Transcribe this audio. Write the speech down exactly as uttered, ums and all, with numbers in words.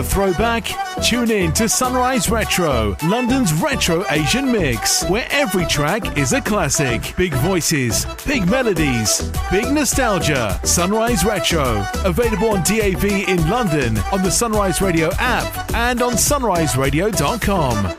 Throwback? Tune in to Sunrise Retro, London's retro Asian mix, where every track is a classic. Big voices, big melodies, big nostalgia. Sunrise Retro, available on D A B in London, on the Sunrise Radio app, and on sunrise radio dot com.